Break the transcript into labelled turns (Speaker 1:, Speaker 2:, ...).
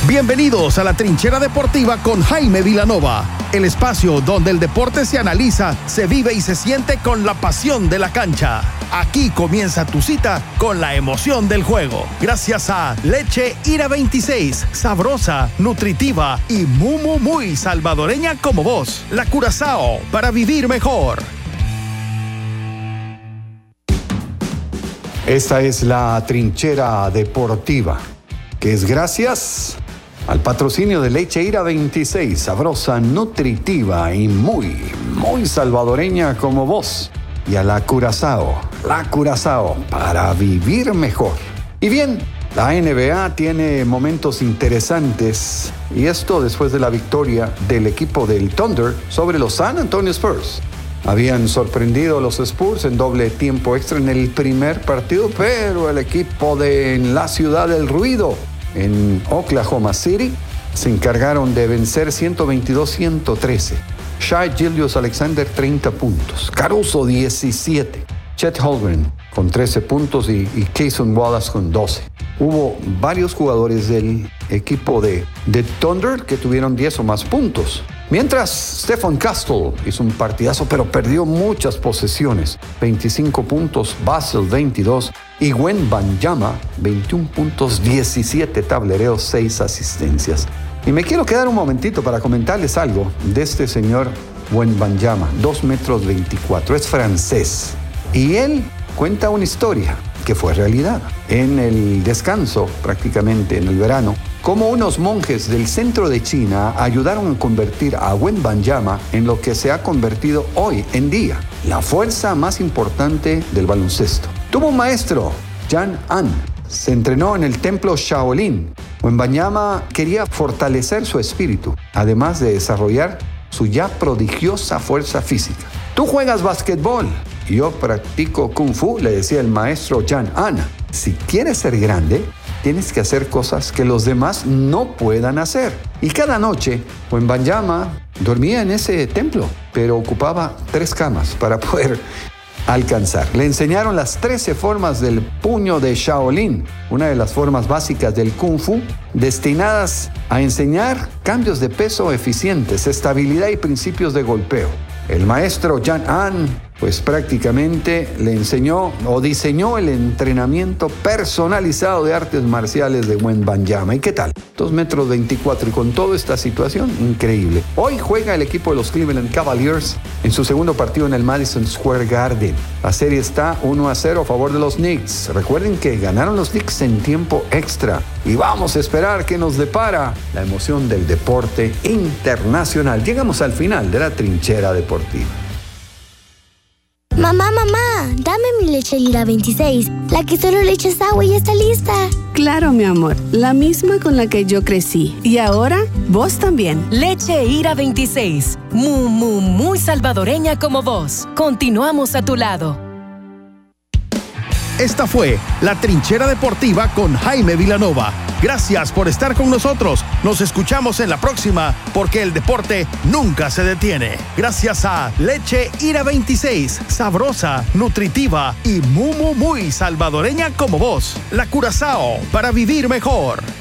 Speaker 1: Bienvenidos a la Trinchera Deportiva con Jaime Vilanova, el espacio donde el deporte se analiza, se vive y se siente con la pasión de la cancha. Aquí comienza tu cita con la emoción del juego. Gracias a Leche Ira 26, sabrosa, nutritiva y muy salvadoreña como vos. La Curazao, para vivir mejor.
Speaker 2: Esta es la Trinchera Deportiva, que es gracias al patrocinio de Leche Ira 26, sabrosa, nutritiva y muy salvadoreña como vos. Y a la Curazao, para vivir mejor. Y bien, la NBA tiene momentos interesantes, y esto después de la victoria del equipo del Thunder sobre los San Antonio Spurs. Habían sorprendido a los Spurs en doble tiempo extra en el primer partido, pero el equipo de la Ciudad del Ruido, en Oklahoma City, se encargaron de vencer 122-113. Shai Gilgeous-Alexander 30 puntos, Caruso 17, Chet Holmgren con 13 puntos y Cason Wallace con 12. Hubo varios jugadores del equipo de Thunder que tuvieron 10 o más puntos. Mientras Stephen Castle hizo un partidazo, pero perdió muchas posesiones. 25 puntos, Basel 22 y Wembanyama 21 puntos, 17 tablereos, 6 asistencias. Y me quiero quedar un momentito para comentarles algo de este señor Wembanyama, 2 metros 24, es francés. Y él cuenta una historia que fue realidad. En el descanso, prácticamente en el verano, como unos monjes del centro de China ayudaron a convertir a Wembanyama en lo que se ha convertido hoy en día la fuerza más importante del baloncesto. Tuvo un maestro, Jan An. Se entrenó en el templo Shaolin. Wembanyama quería fortalecer su espíritu, además de desarrollar su ya prodigiosa fuerza física. Tú juegas basquetbol, yo practico kung fu, le decía el maestro Jan An. Si quieres ser grande, tienes que hacer cosas que los demás no puedan hacer. Y cada noche, Wembanyama dormía en ese templo, pero ocupaba 3 camas para poder alcanzar. Le enseñaron las 13 formas del puño de Shaolin, una de las formas básicas del Kung Fu, destinadas a enseñar cambios de peso eficientes, estabilidad y principios de golpeo. El maestro Jan An, pues prácticamente le enseñó o diseñó el entrenamiento personalizado de artes marciales de Wembanyama. ¿Y qué tal? 2 metros 24 y con toda esta situación, increíble. Hoy juega el equipo de los Cleveland Cavaliers en su segundo partido en el Madison Square Garden. La serie está 1-0 a favor de los Knicks. Recuerden que ganaron los Knicks en tiempo extra. Y vamos a esperar que nos depara la emoción del deporte internacional. Llegamos al final de la Trinchera Deportiva.
Speaker 3: Mamá, dame mi leche Ira 26, la que solo le echas agua y está lista.
Speaker 4: Claro, mi amor, la misma con la que yo crecí. Y ahora, vos también.
Speaker 5: Leche Ira 26, muy salvadoreña como vos. Continuamos a tu lado.
Speaker 1: Esta fue la Trinchera Deportiva con Jaime Vilanova. Gracias por estar con nosotros. Nos escuchamos en la próxima, porque el deporte nunca se detiene. Gracias a Leche Ira 26, sabrosa, nutritiva y muy salvadoreña como vos. La Curazao, para vivir mejor.